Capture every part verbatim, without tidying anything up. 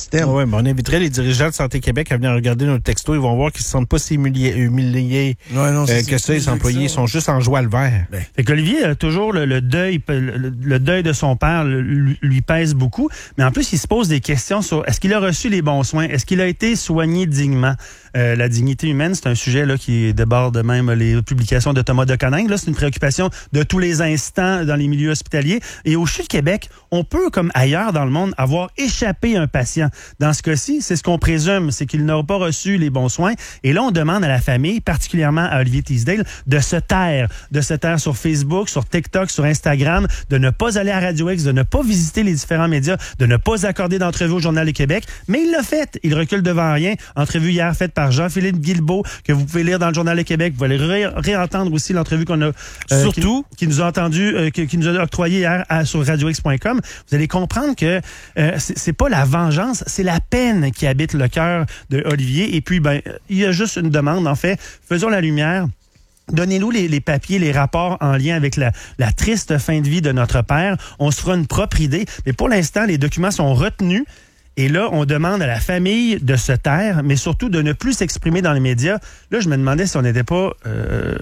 système. Oui, mais on inviterait les dirigeants de Santé Québec à venir regarder nos textos. Ils vont voir qu'ils ne se sentent pas si humiliés, humiliés ouais, non, euh, que ça. Les employés ça. sont juste en joie le vert. Ben. Fait qu'Olivier a toujours le, le deuil, le, le deuil de son père lui, lui pèse beaucoup. Mais en plus, il se pose des questions sur est-ce qu'il a reçu les bons soins? Est-ce qu'il a été soigné dignement? Euh, la dignité humaine, c'est un sujet là qui déborde même les publications de Thomas de Coninck. Là, c'est une préoccupation de tous les instants dans les milieux hospitaliers. Et au C H U de Québec, on peut, comme ailleurs dans le monde, avoir échappé un patient. Dans ce cas-ci, c'est ce qu'on présume, c'est qu'il n'aura pas reçu les bons soins. Et là, on demande à la famille, particulièrement à Olivier Teasdale, de se taire, de se taire sur Facebook, sur TikTok, sur Instagram, de ne pas aller à Radio X, de ne pas visiter les différents médias, de ne pas accorder d'entrevue au Journal du Québec. Mais il l'a fait. Il recule devant rien. Entrevue hier faite par Jean-Philippe Guilbeault, que vous pouvez lire dans le Journal du Québec. Vous allez ré- réentendre aussi l'entrevue qu'on a... Euh, Surtout... Qui, qui nous a entendu, euh, qui, qui nous a octroyé hier à, sur radio x point com. Vous allez comprendre que euh, c'est, c'est pas la vengeance, c'est la peine qui habite le cœur de Olivier. Et puis, ben, il y a juste une demande, en fait. Faisons la lumière. Donnez-nous les, les papiers, les rapports en lien avec la, la triste fin de vie de notre père. On se fera une propre idée. Mais pour l'instant, les documents sont retenus. Et là, on demande à la famille de se taire, mais surtout de ne plus s'exprimer dans les médias. Là, je me demandais si on n'était pas euh,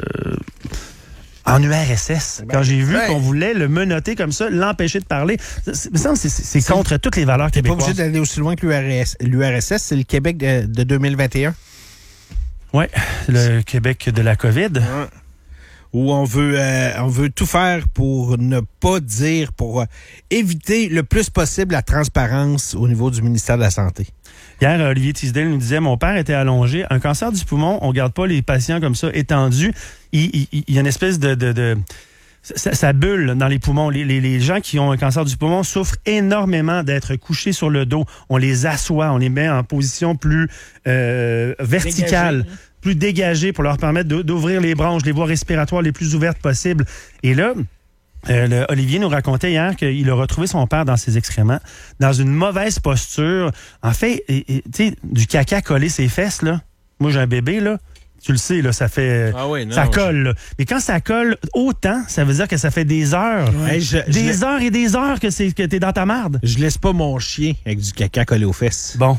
en U R S S. Ben, Quand j'ai vu ben, qu'on voulait le menotter comme ça, l'empêcher de parler, ça, c'est, c'est, c'est contre toutes les valeurs québécoises. Pas obligé d'aller aussi loin que l'U R S S. L'U R S S, c'est le Québec de, de deux mille vingt et un. Oui, le Québec de la COVID. Ouais. Où on veut euh, on veut tout faire pour ne pas dire, pour euh, éviter le plus possible la transparence au niveau du ministère de la Santé. Hier, Olivier Teasdale nous disait, mon père était allongé. Un cancer du poumon, on garde pas les patients comme ça étendus. Il, il, il y a une espèce de... de, de ça, ça bulle dans les poumons. Les, les, les gens qui ont un cancer du poumon souffrent énormément d'être couchés sur le dos. On les assoit, on les met en position plus euh, verticale. Dégagé. plus dégagés pour leur permettre de, d'ouvrir les branches, les voies respiratoires les plus ouvertes possibles. Et là, euh, le, Olivier nous racontait hier qu'il a retrouvé son père dans ses excréments, dans une mauvaise posture. En fait, tu sais, du caca collé ses fesses, là. Moi, j'ai un bébé, là. Tu le sais, là, ça fait... Ah oui, non, ça colle, là. Mais quand ça colle autant, ça veut dire que ça fait des heures. Ouais. Hey, je, des je heures et des heures que, c'est, que t'es dans ta marde. Je laisse pas mon chien avec du caca collé aux fesses. Bon.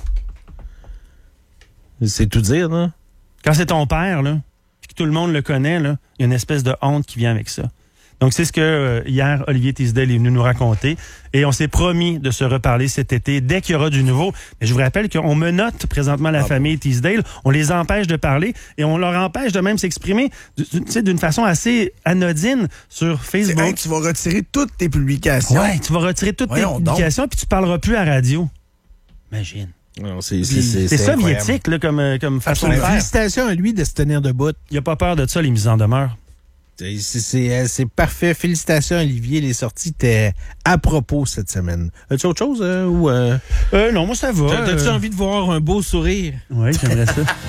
C'est tout dire, là. Quand c'est ton père, là, puis que tout le monde le connaît, là, il y a une espèce de honte qui vient avec ça. Donc, c'est ce que euh, hier, Olivier Teasdale est venu nous raconter. Et on s'est promis de se reparler cet été dès qu'il y aura du nouveau. Mais je vous rappelle qu'on menotte présentement la ah famille bon. Teasdale. On les empêche de parler et on leur empêche de même s'exprimer d'une façon assez anodine sur Facebook. Hey, tu vas retirer toutes tes publications. Oui, tu vas retirer toutes Voyons tes publications puis tu parleras plus à la radio. Imagine. Non, c'est, c'est, c'est, c'est, c'est soviétique là, comme, comme façon de faire. Félicitations à lui de se tenir debout. Il n'a pas peur de ça, les mises en demeure. C'est, c'est, c'est parfait. Félicitations, Olivier. Les sorties étaient à propos cette semaine. As-tu autre chose? Euh, ou, euh... Euh, non, moi, ça va. T'as-tu euh... envie de voir un beau sourire? Oui, j'aimerais ça.